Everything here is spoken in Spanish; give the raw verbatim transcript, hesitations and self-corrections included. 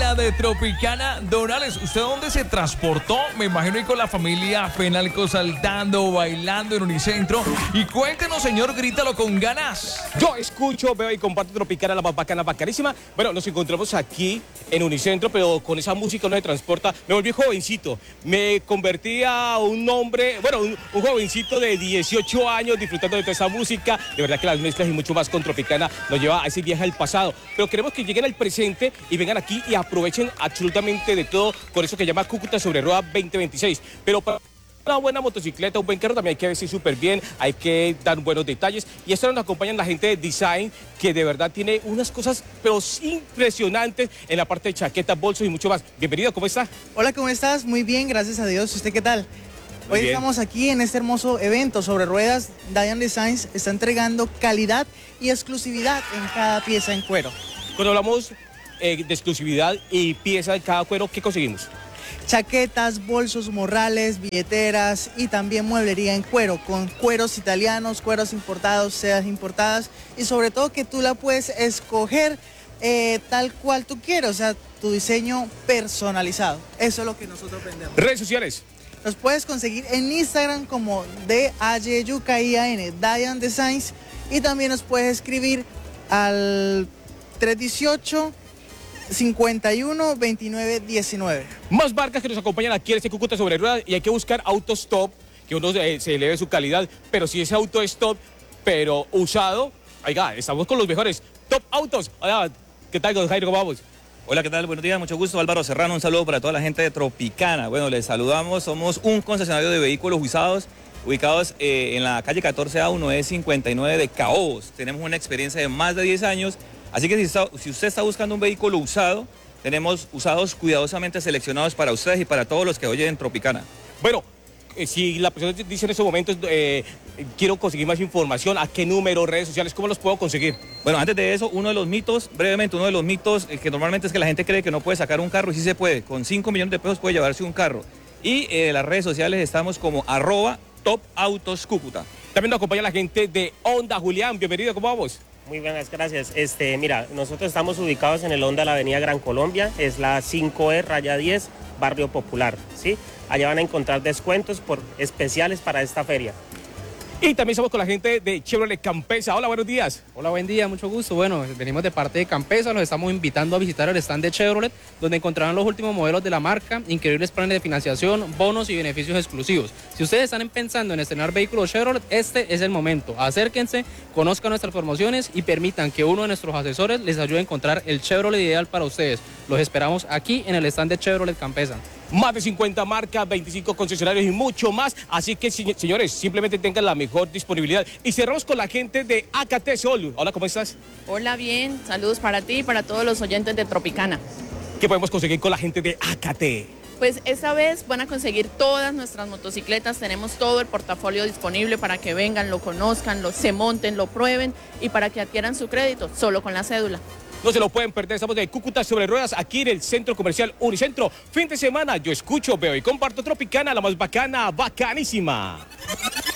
familia de Tropicana. Donales, ¿usted dónde se transportó? Me imagino ahí con la familia Fenalco saltando, bailando en Unicentro. Y cuéntenos, señor, grítalo con ganas. Yo escucho, veo y comparto Tropicana, la más bacana, bacanísima. Bueno, nos encontramos aquí en Unicentro, pero con esa música no me transporta. Me volví jovencito. Me convertí a un hombre, bueno, un, un jovencito de dieciocho años disfrutando de toda esa música. De verdad que las mezclas y mucho más con Tropicana nos lleva a ese viaje al pasado. Pero queremos que lleguen al presente y vengan aquí y aprovechen absolutamente de todo con eso que llama Cúcuta sobre Rueda veinte veintiséis. Pero para una buena motocicleta, un buen carro también hay que vestir súper bien, hay que dar buenos detalles. Y esto nos acompaña la gente de Design, que de verdad tiene unas cosas pero impresionantes en la parte de chaquetas, bolsos y mucho más. Bienvenido, ¿cómo está? Hola, ¿cómo estás? Muy bien, gracias a Dios. ¿Usted qué tal? Hoy estamos aquí en este hermoso evento sobre ruedas. Dian Designs está entregando calidad y exclusividad en cada pieza en cuero. Cuando hablamos eh, de exclusividad y pieza de cada cuero, ¿qué conseguimos? Chaquetas, bolsos, morrales, billeteras y también mueblería en cuero, con cueros italianos, cueros importados, sedas importadas y sobre todo que tú la puedes escoger eh, tal cual tú quieras, o sea, tu diseño personalizado. Eso es lo que nosotros vendemos. Redes sociales. Los puedes conseguir en Instagram como D A Y U K I A N, Dian Designs, y también nos puedes escribir al tres uno ocho, cincuenta y uno, veintinueve diecinueve. Más marcas que nos acompañan aquí en este Cúcuta sobre ruedas y hay que buscar autos top, que uno se, se eleve su calidad, pero si ese auto es top, pero usado, oiga, estamos con los mejores top autos. Hola, ¿qué tal, Jairo? ¿Cómo vamos? Hola, ¿qué tal? Buenos días, mucho gusto. Álvaro Serrano, un saludo para toda la gente de Tropicana. Bueno, les saludamos, somos un concesionario de vehículos usados ubicados eh, en la calle catorce A uno E cincuenta y nueve de Caobos. Tenemos una experiencia de más de diez años, así que si, está, si usted está buscando un vehículo usado, tenemos usados cuidadosamente seleccionados para ustedes y para todos los que oyen Tropicana. Bueno, eh, si la persona dice en estos momentos, eh, quiero conseguir más información, ¿a qué número, redes sociales, cómo los puedo conseguir? Bueno, antes de eso, uno de los mitos, brevemente, uno de los mitos eh, que normalmente es que la gente cree que no puede sacar un carro y sí se puede. Con cinco millones de pesos puede llevarse un carro. Y en eh, las redes sociales estamos como arroba top autos Cúcuta. También nos acompaña la gente de Honda. Julián, bienvenido, ¿cómo vamos? Muy buenas, gracias. Este, mira, nosotros estamos ubicados en el Honda, la avenida Gran Colombia, es la cinco E, raya diez, Barrio Popular, ¿sí? Allá van a encontrar descuentos por especiales para esta feria. Y también estamos con la gente de Chevrolet Campesa. Hola, buenos días. Hola, buen día, mucho gusto. Bueno, venimos de parte de Campesa, los estamos invitando a visitar el stand de Chevrolet, donde encontrarán los últimos modelos de la marca, increíbles planes de financiación, bonos y beneficios exclusivos. Si ustedes están pensando en estrenar vehículos Chevrolet, este es el momento. Acérquense, conozcan nuestras promociones y permitan que uno de nuestros asesores les ayude a encontrar el Chevrolet ideal para ustedes. Los esperamos aquí en el stand de Chevrolet Campesa. Más de cincuenta marcas, veinticinco concesionarios y mucho más. Así que, señores, simplemente tengan la mejor disponibilidad. Y cerramos con la gente de A K T Sol. Hola, ¿cómo estás? Hola, bien. Saludos para ti y para todos los oyentes de Tropicana. ¿Qué podemos conseguir con la gente de A K T? Pues esta vez van a conseguir todas nuestras motocicletas. Tenemos todo el portafolio disponible para que vengan, lo conozcan, lo, se monten, lo prueben y para que adquieran su crédito solo con la cédula. No se lo pueden perder, estamos de Cúcuta sobre ruedas aquí en el Centro Comercial Unicentro. Fin de semana, yo escucho, veo y comparto Tropicana, la más bacana, bacanísima.